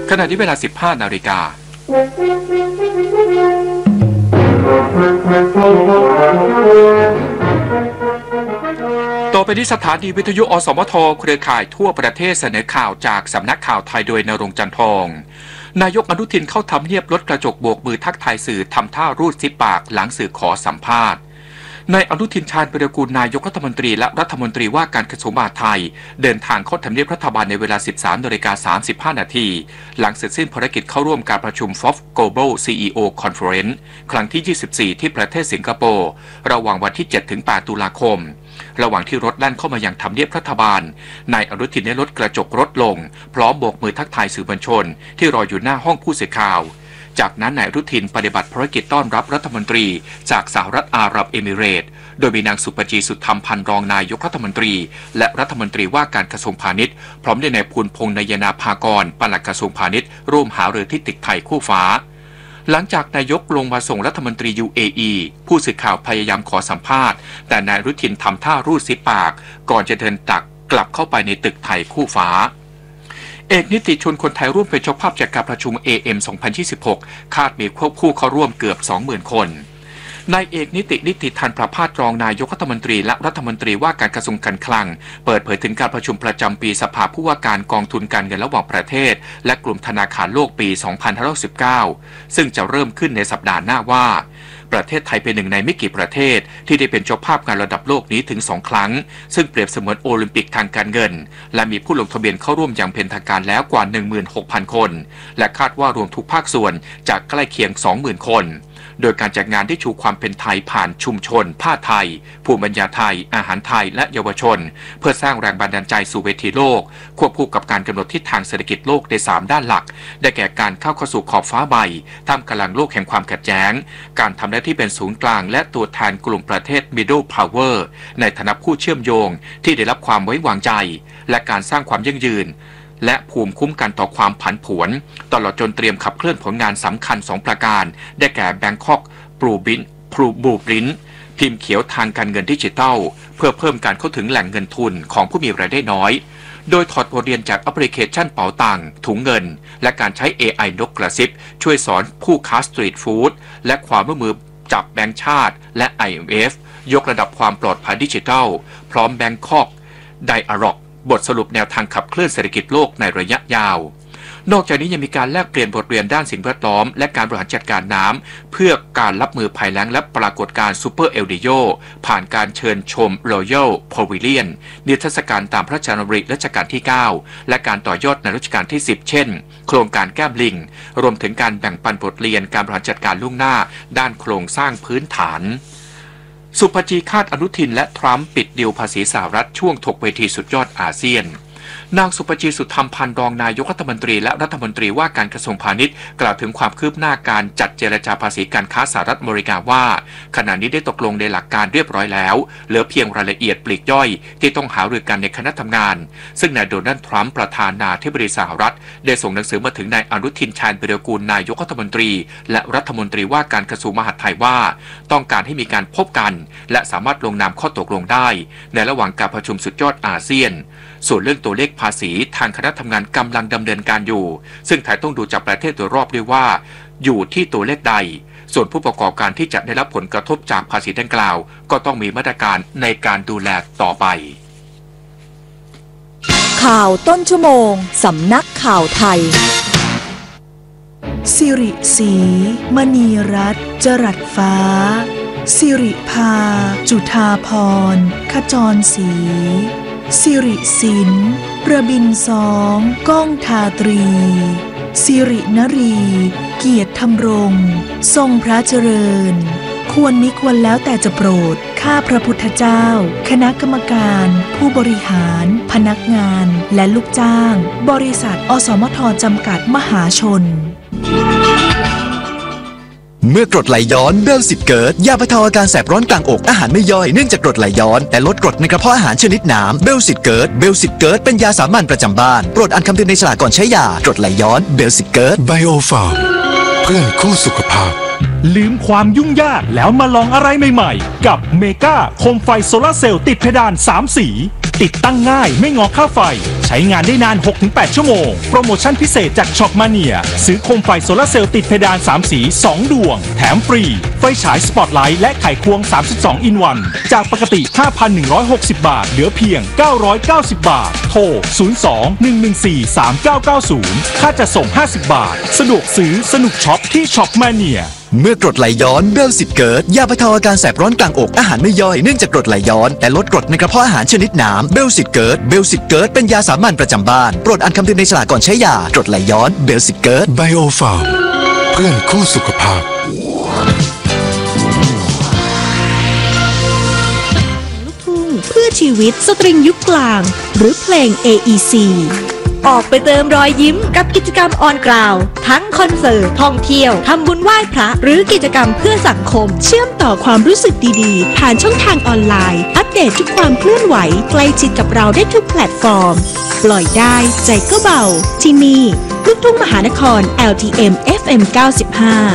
ขณะที่เวลา 15 นาฬิกาต่อไปที่สถานีวิทยุอสมทเครือข่ายทั่วประเทศเสนอข่าวจากสำนักข่าวไทยโดยณรงค์จันทร์ทองนายกอนุทินเข้าทำเนียบรถกระจกโบกมือทักทายสื่อทำท่ารูดซิปปากหลังสื่อขอสัมภาษณ์นายอนุทินชาญวิรากูลนายกรัฐมนตรีและรัฐมนตรีว่าการกระทรวงมหาดไทยเดินทางเข้าทำเนียบรัฐบาลในเวลา 13:35 นาทีหลังเสร็จสิ้นภารกิจเข้าร่วมการประชุม FOF Global CEO Conference ครั้งที่ 24 ที่ประเทศสิงคโปร์ระหว่างวันที่ 7-8 ตุลาคมระหว่างที่รถแล่นเข้ามายังทำเนียบรัฐบาลนายอนุทินได้ลดกระจกรถลงพร้อมโบกมือทักทายสื่อมวลชนที่รออยู่หน้าห้องผู้สื่อข่าวจากนั้นนายอนุทินปฏิบัติภารกิจต้อนรับรัฐมนตรีจากสหรัฐอาหรับเอมิเรตส์โดยมีนางสุปจีสุทธรรมพันธ์รองนายกรัฐมนตรีและรัฐมนตรีว่าการกระทรวงพาณิชย์พร้อมด้วยนายภูลพงษ์นายนาภากรปลัดกระทรวงพาณิชย์ร่วมหารือที่ตึกไทยคู่ฟ้าหลังจากนายกลงมาส่งรัฐมนตรี UAE ผู้สื่อข่าวพยายามขอสัมภาษณ์แต่นายอนุทินทำท่ารูดซิปปากก่อนจะเดินตักกลับเข้าไปในตึกไทยคู่ฟ้าเอกนิติชนคนไทยร่วมเป็นเจ้าภาพจัดการประชุม AM 2026 คาดมีควบคู่เข้าร่วมเกือบ 20,000 คนนายเอกนิติธันประภาสรองนายกรัฐมนตรีและรัฐมนตรีว่าการกระทรวงการคลังเปิดเผยถึงการประชุมประจำปีสภาผู้ว่าการกองทุนการเงินระหว่างประเทศและกลุ่มธนาคารโลกปี 2519 ซึ่งจะเริ่มขึ้นในสัปดาห์หน้าว่าประเทศไทยเป็นหนึ่งในไม่กี่ประเทศที่ได้เป็นเจ้าภาพงานระดับโลกนี้ถึง2 ครั้งซึ่งเปรียบเสมือนโอลิมปิกทางการเงินและมีผู้ลงทะเบียนเข้าร่วมอย่างเป็นทางการแล้วกว่า 16,000 คนและคาดว่ารวมทุกภาคส่วนจะใกล้เคียง 20,000 คนโดยการจัดงานได้ชูความเป็นไทยผ่านชุมชนผ้าไทยภูมิปัญญาไทยอาหารไทยและเยาวชนเพื่อสร้างแรงบันดาลใจสู่เวทีโลกควบคู่กับการกำหนดทิศทางเศรษฐกิจโลกใน3 ด้านหลักได้แก่การเข้าสู่ขอบฟ้าใบท่ามกลางโลกแห่งความขัดแย้งการทำหน้าที่เป็นศูนย์กลางและตัวแทนกลุ่มประเทศ Middle Power ในฐานะผู้เชื่อมโยงที่ได้รับความไว้วางใจและการสร้างความยั่งยืนและภูมิคุ้มกันต่อความผันผวนตลอดจนเตรียมขับเคลื่อนผลงานสำคัญ2 ประการได้แก่ Bangkok Blueprint พิมพ์เขียวทางการเงินดิจิทัลเพื่อเพิ่มการเข้าถึงแหล่งเงินทุนของผู้มีรายได้น้อยโดยถอดบทเรียนจากแอปพลิเคชันเป๋าตังค์ถุงเงินและการใช้ AI นกกระซิบช่วยสอนผู้ค้าสตรีทฟู้ดและความร่วมมือจับแบงก์ชาติและ IMF ยกระดับความปลอดภัยดิจิทัลพร้อม Bangkok Dialogueบทสรุปแนวทางขับเคลื่อนเศรษฐกิจโลกในระยะยาวนอกจากนี้ยังมีการแลกเปลี่ยนบทเรียนด้านสิ่งแวดล้อมและการบริหารจัดการน้ำเพื่อการรับมือภัยแล้งและปรากฏการณ์ซูเปอร์เอลนิโญผ่านการเชิญชม Royal Pavilion นิทรรศการตามพระราชดำริรัชกาลที่ 9 และการต่อยอดในรัชกาลที่ 10 เช่นโครงการแก้มลิงรวมถึงการแบ่งปันบทเรียนการบริหารจัดการล่วงหน้าด้านโครงสร้างพื้นฐานสุภจีคาดอนุทินและทรัมป์ปิดดีลภาษีสหรัฐช่วงถกเวทีสุดยอดอาเซียนนางสุปจีสุทธรรมพันธ์รองนายกรัฐมนตรีและรัฐมนตรีว่าการกระทรวงพาณิชย์กล่าวถึงความคืบหน้าการจัดเจรจาภาษีการค้าสหรัฐอเมริกาว่าขณะนี้ได้ตกลงในหลักการเรียบร้อยแล้วเหลือเพียงรายละเอียดปลีกย่อยที่ต้องหารือกันในคณะทำงานซึ่งนายโดนัลด์ทรัมป์ประธานาธิบดีสหรัฐได้ส่งหนังสือมาถึงนายอนุทินชาญวิรากูลนายกรัฐมนตรีและรัฐมนตรีว่าการกระทรวงมหาดไทยว่าต้องการให้มีการพบกันและสามารถลงนามข้อตกลงได้ในระหว่างการประชุมสุดยอดอาเซียนส่วนเรื่องตัวเลขภาษีทางคณะทำงานกำลังดำเนินการอยู่ซึ่งไทยต้องดูจากประเทศโดยรอบด้วยว่าอยู่ที่ตัวเลขใดส่วนผู้ประกอบการที่จะได้รับผลกระทบจากภาษีดังกล่าวก็ต้องมีมาตรการในการดูแลต่อไปข่าวต้นชั่วโมงสำนักข่าวไทยสิริศรีมณีรัตน์จรัสฟ้าสิริภาจุฑาภรณ์ขจรศรีสิริสินประบินสองก้องทาตรีสิรินรีเกียรติธำรงทรงพระเจริญควรมิควรแล้วแต่จะโปรดข้าพระพุทธเจ้าคณะกรรมการผู้บริหารพนักงานและลูกจ้างบริษัทอสมทจำกัดมหาชนเมื่อกรดไหลย้อนเบลสิตเกิดยาบรรเทาอาการแสบร้อนกลางอกอาหารไม่ย่อยเนื่องจากกรดไหลย้อนแต่ลดกรดในกระเพาะอาหารชนิดน้ำเบลสิตเกิดเป็นยาสามัญประจำบ้านโปรดอ่านคำเตือนในฉลากก่อนใช้ยากรดไหลย้อนเบลสิตเกิดไบโอฟาร์มเพื่อนคู่สุขภาพลืมความยุ่งยากแล้วมาลองอะไรใหม่ๆกับเมกาโคมไฟโซลาร์เซลล์ติดเพดาน3 สีติดตั้งง่ายไม่งอค่าไฟใช้งานได้นาน 6-8 ชั่วโมงโปรโมชั่นพิเศษจากช็อปมาเนียซื้อโคมไฟโซลาร์เซลล์ติดเพดาน3สี2ดวงแถมฟรีไฟฉายสปอตไลท์และไขควง32 อินวันจากปกติ 5,160 บาทเหลือเพียง990 บาทโทร 02-114-3990 ค่าจัดส่ง50 บาทสะดวกซื้อสนุกช็อปที่ช็อปมาเนียเมื่อกรดไหลย้อนเบลสิตเกิร์ตยาบรรเทาอาการแสบร้อนกลางอกอาหารไม่ย่อยเนื่องจากกรดไหลย้อนและลดกรดในกระเพาะอาหารชนิดน้ำเบลสิตเกิร์ตเป็นยาสามัญประจำบ้านโปรดอ่านคำเตือนในฉลากก่อนใช้ยากรดไหลย้อนเบลสิตเกิร์ตไบโอฟาร์มเพื่อนคู่สุขภาพลูกทุ่งเพื่อชีวิตสตริงยุคกลางหรือเพลง AECออกไปเติมรอยยิ้มกับกิจกรรมออนกราวทั้งคอนเสิร์ตท่องเที่ยวทำบุญไหว้พระหรือกิจกรรมเพื่อสังคมเชื่อมต่อความรู้สึกดีๆผ่านช่องทางออนไลน์อัปเดตทุกความเคลื่อนไหวใกล้ชิดกับเราได้ทุกแพลตฟอร์มปล่อยได้ใจก็เบาที่นี่ลูกทุ่งมหานคร LTM FM 95